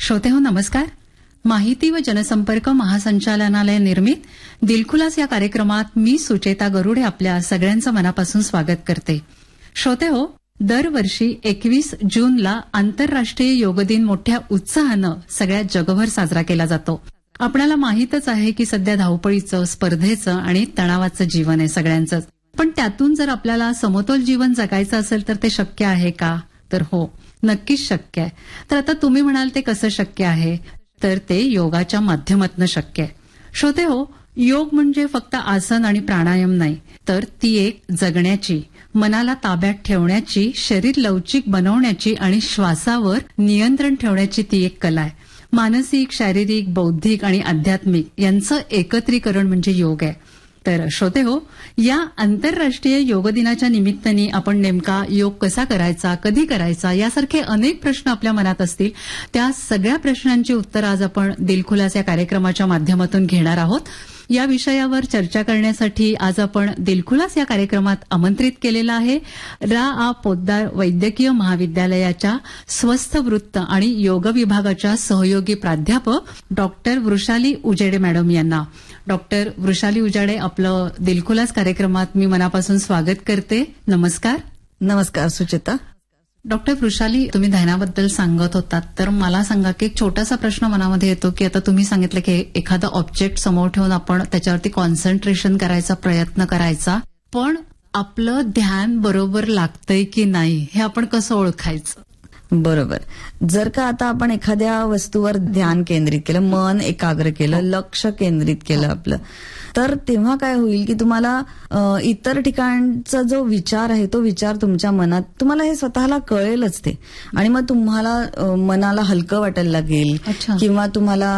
श्रोतेहो नमस्कार. माहिती व जनसंपर्क महासंचालनालय निर्मित दिलखुलास या कार्यक्रमात मी सुचेता गरुडे आपल्या सगळ्यांचं मनापासून स्वागत करते. श्रोतेहो, दरवर्षी 21 जूनला आंतरराष्ट्रीय योग दिन मोठ्या उत्साहानं सगळ्या जगभर साजरा केला जातो. आपल्याला माहीतच आहे की सध्या धावपळीचं, स्पर्धेचं आणि तणावाचं जीवन आहे सगळ्यांचंच. पण त्यातून जर आपल्याला समतोल जीवन जगायचं असेल तर ते शक्य आहे का? तर हो, नक्कीच शक्य आहे. तर आता तुम्ही म्हणाल ते कसं शक्य आहे? तर ते योगाच्या माध्यमातून शक्य आहे. श्रोते हो, योग म्हणजे फक्त आसन आणि प्राणायाम नाही, तर ती एक जगण्याची, मनाला ताब्यात ठेवण्याची, शरीर लवचिक बनवण्याची आणि श्वासावर नियंत्रण ठेवण्याची ती एक कला आहे. मानसिक, शारीरिक, बौद्धिक आणि आध्यात्मिक यांचं एकत्रीकरण म्हणजे योग आहे. तर श्रोते हो, या आंतरराष्ट्रीय योग दिनाच्या निमित्ताने आपण नेमका योग कसा करायचा, कधी करायचा यासारखे अनेक प्रश्न आपल्या मनात असतील. त्या सगळ्या प्रश्नांची उत्तरं आज आपण दिलखुलास या कार्यक्रमाच्या माध्यमातून घेणार आहोत. या विषयावर चर्चा करण्यासाठी आज आपण दिलखुलास या कार्यक्रमात आमंत्रित केलेलं आहे रा. पोद्दार वैद्यकीय महाविद्यालयाच्या स्वस्थ वृत्त आणि योग विभागाच्या सहयोगी प्राध्यापक डॉक्टर वृषाली उजेडे मॅडम यांना. डॉक्टर वृषाली उजेडे, आपलं दिलखुलास कार्यक्रमात मी मनापासून स्वागत करते. नमस्कार. नमस्कार सुचेता. डॉक्टर वृषाली, तुम्ही ध्यानाबद्दल सांगत होतात, तर मला सांगा की एक छोटासा प्रश्न मनामध्ये येतो की आता तुम्ही सांगितलं की एखादा ऑब्जेक्ट समोर ठेवून आपण त्याच्यावरती कॉन्सन्ट्रेशन करायचा प्रयत्न करायचा, पण आपलं ध्यान बरोबर लागतंय की नाही हे आपण कसं ओळखायचं? बरोबर. जर का आता आपण एखाद्या वस्तूवर ध्यान केंद्रित केलं, मन एकाग्र केलं, लक्ष केंद्रित केलं आपलं, तर तेव्हा काय होईल की तुम्हाला इतर ठिकाणचा जो विचार आहे तो विचार तुमच्या मनात, तुम्हाला हे स्वतःला कळेलच ते, आणि मग तुम्हाला मनाला हलकं वाटायला लागेल किंवा तुम्हाला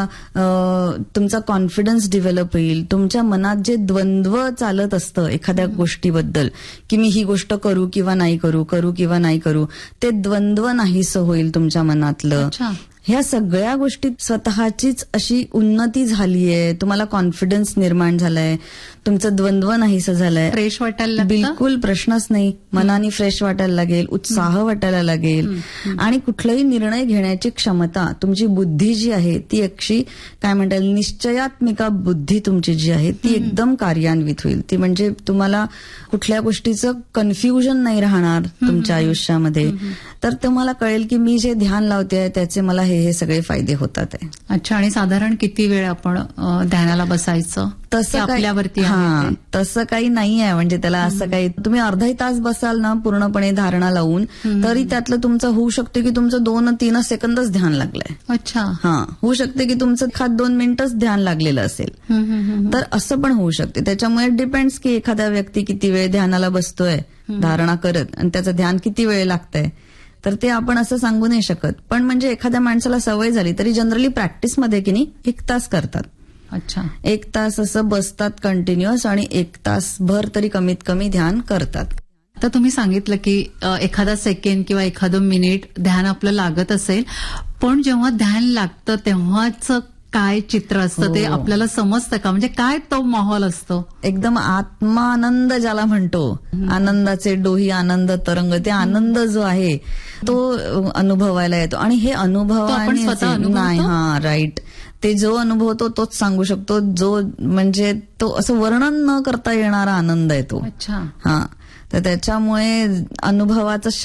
तुमचा कॉन्फिडन्स डेव्हलप होईल. तुमच्या मनात जे द्वंद्व चालत असतं एखाद्या गोष्टीबद्दल की मी ही गोष्ट करू किंवा नाही करू, करू किंवा नाही करू, ते द्वंद्व नाहीसं होईल तुमच्या मनातलं. ह्या सगळ्या गोष्टीत स्वतःचीच अशी उन्नती झालीये, तुम्हाला कॉन्फिडन्स निर्माण झालाय, तुमचं द्वंद्व नाहीसं झालंय, फ्रेश वाटायला बिलकुल प्रश्नच नाही. मनाने फ्रेश वाटायला लागेल, उत्साह वाटायला लागेल, आणि कुठलाही निर्णय घेण्याची क्षमता, तुमची बुद्धी जी आहे ती अशी काय म्हणतात निश्चयात्मिका बुद्धी तुमची जी आहे ती एकदम कार्यान्वित होईल. ती म्हणजे तुम्हाला कुठल्या गोष्टीचं कन्फ्युजन नाही राहणार तुमच्या आयुष्यामध्ये. तर तुम्हाला कळेल की मी जे ध्यान लावते त्याचे मला हे सगळे फायदे होतात आहे. अच्छा. आणि साधारण किती वेळ आपण ध्यानाला बसायचं? तसं आपल्यावरती तसं काही नाही आहे. म्हणजे त्याला असं काही, तुम्ही अर्धा तास बसाल ना पूर्णपणे धारणा लावून, तरी त्यातलं तुमचं होऊ शकते की तुमचं 2-3 सेकंदच ध्यान लागलंय. अच्छा. होऊ शकते की तुमचं 2 मिनिटच ध्यान लागलेलं असेल. तर असं पण होऊ शकते. त्याच्यामुळे डिपेंड्स की एखादा व्यक्ती किती वेळ ध्यानाला बसतोय धारणा करत आणि त्याचं ध्यान किती वेळ लागतंय, तर ते आपण असं सांगू नाही शकत. पण म्हणजे एखाद्या माणसाला सवय झाली तरी जनरली प्रॅक्टिसमध्ये की नाही 1 तास करतात. अच्छा. 1 तास असं बसतात कंटिन्युअस आणि 1 तासभर तरी कमीत कमी ध्यान करतात. तर तुम्ही सांगितलं की एखादा सेकंड किंवा एखादं मिनिट ध्यान आपलं लागत असेल, पण जेव्हा ध्यान लागतं तेव्हाच काय चित्र असतं ते आपल्याला समजतं का? म्हणजे काय तो माहोल असतो? एकदम आत्मानंद ज्याला म्हणतो, आनंदाचे डोही आनंद तरंग, ते आनंद जो आहे तो अनुभवायला येतो. आणि हे अनुभवाने नाही, राईट, ते जो अनुभवतो तोच सांगू शकतो, जो म्हणजे तो असं वर्णन न करता येणारा आनंद आहे तो. अच्छा. तर त्याच्यामुळे अनुभवाचं